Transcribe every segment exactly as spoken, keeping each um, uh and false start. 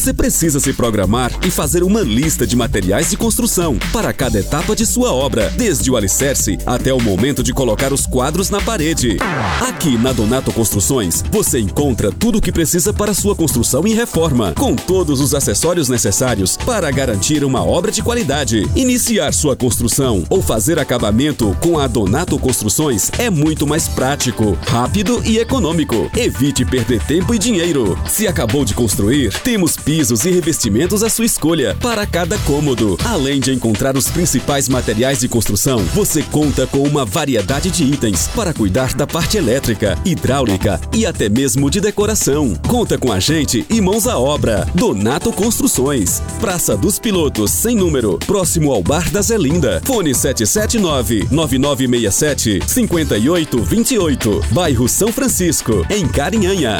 Você precisa se programar e fazer uma lista de materiais de construção para cada etapa de sua obra, desde o alicerce até o momento de colocar os quadros na parede. Aqui na Donato Construções, você encontra tudo o que precisa para sua construção e reforma, com todos os acessórios necessários para garantir uma obra de qualidade. Iniciar sua construção ou fazer acabamento com a Donato Construções é muito mais prático, rápido e econômico. Evite perder tempo e dinheiro. Se acabou de construir, temos pisos e revestimentos à sua escolha para cada cômodo. Além de encontrar os principais materiais de construção, você conta com uma variedade de itens para cuidar da parte elétrica, hidráulica e até mesmo de decoração. Conta com a gente e mãos à obra. Donato Construções, Praça dos Pilotos, sem número, próximo ao Bar da Zelinda. Fone sete sete nove, nove nove seis sete, cinco oito dois oito, bairro São Francisco, em Carinhanha.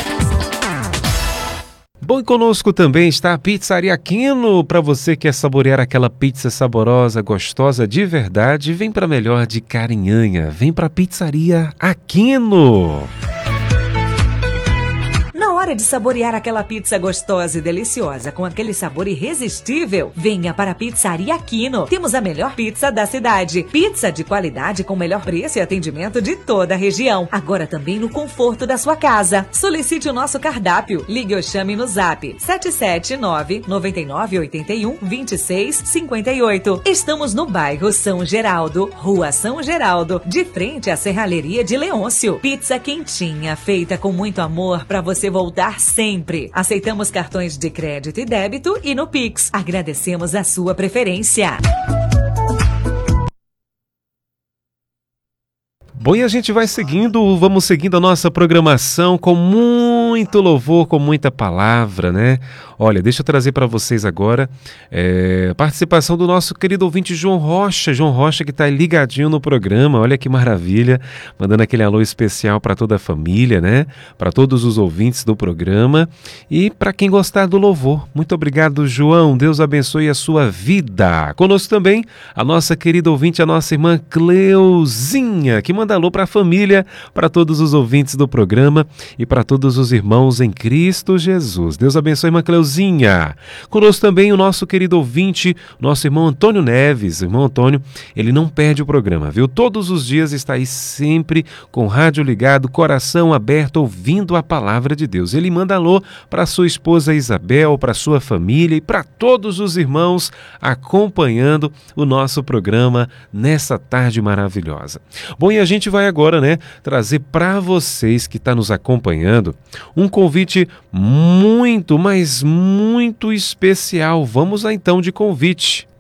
Bom, e conosco também está a Pizzaria Aquino. Para você que quer saborear aquela pizza saborosa, gostosa de verdade, vem para melhor de Carinhanha. Vem para a Pizzaria Aquino. Na hora de saborear aquela pizza gostosa e deliciosa com aquele sabor irresistível, venha para a Pizzaria Aquino. Temos a melhor pizza da cidade. Pizza de qualidade com melhor preço e atendimento de toda a região. Agora também no conforto da sua casa. Solicite o nosso cardápio. Ligue ou chame no zap sete sete nove, nove nove oito um, dois seis cinco oito. Estamos no bairro São Geraldo, Rua São Geraldo, de frente à Serralheria de Leôncio. Pizza quentinha, feita com muito amor para você voltar sempre. Aceitamos cartões de crédito e débito e no Pix. Agradecemos a sua preferência. Bom, e a gente vai seguindo, vamos seguindo a nossa programação com muito louvor, com muita palavra, né? Olha, deixa eu trazer para vocês agora é, a participação do nosso querido ouvinte João Rocha, João Rocha que está ligadinho no programa, olha que maravilha, mandando aquele alô especial para toda a família, né? Para todos os ouvintes do programa e para quem gostar do louvor. Muito obrigado, João, Deus abençoe a sua vida. Conosco também a nossa querida ouvinte, a nossa irmã Cleuzinha, que manda alô para a família, para todos os ouvintes do programa e para todos os irmãos em Cristo Jesus. Deus abençoe, irmã Cleuzinha. Conosco também o nosso querido ouvinte, nosso irmão Antônio Neves. O irmão Antônio, ele não perde o programa, viu? Todos os dias está aí sempre com o rádio ligado, coração aberto, ouvindo a palavra de Deus. Ele manda alô para sua esposa Isabel, para sua família e para todos os irmãos acompanhando o nosso programa nessa tarde maravilhosa. Bom, e a gente vai agora, né, trazer para vocês que estão nos acompanhando um convite muito, mas muito especial. Vamos lá então de convite.